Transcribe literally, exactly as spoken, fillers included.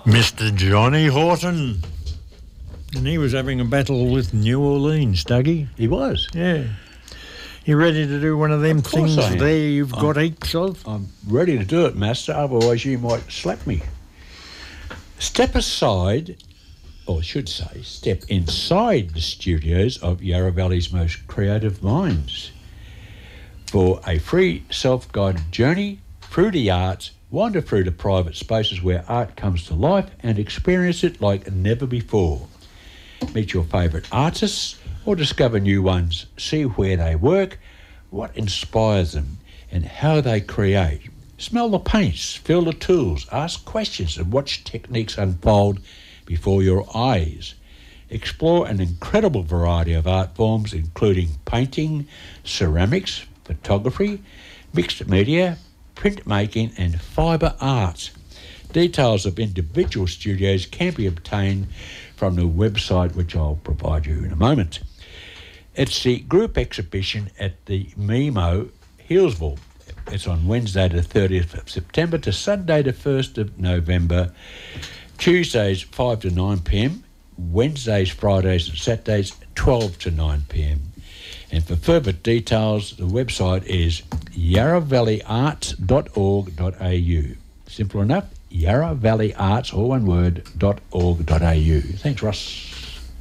Mister Johnny Horton. And he was having a battle with New Orleans, Dougie. He was? Yeah. You ready to do one of them Of course things I am. there you've got I'm- heaps of? I'm ready to do it, Master, otherwise you might slap me. Step aside, or I should say, step inside the studios of Yarra Valley's most creative minds for a free self-guided journey through the arts. Wander through the private spaces where art comes to life and experience it like never before. Meet your favourite artists or discover new ones. See where they work, what inspires them and how they create. Smell the paints, feel the tools, ask questions and watch techniques unfold before your eyes. Explore an incredible variety of art forms including painting, ceramics, photography, mixed media, printmaking and fibre art. Details of individual studios can be obtained from the website, which I'll provide you in a moment. It's the group exhibition at the Memo, Hillsville. It's on Wednesday the thirtieth of September to Sunday the first of November. Tuesdays five to nine p.m, Wednesdays, Fridays and Saturdays twelve to nine p.m. And for further details, the website is yarra valley arts dot org dot a u. Simple enough, yarra valley arts, all one word, .org.au. Thanks, Russ.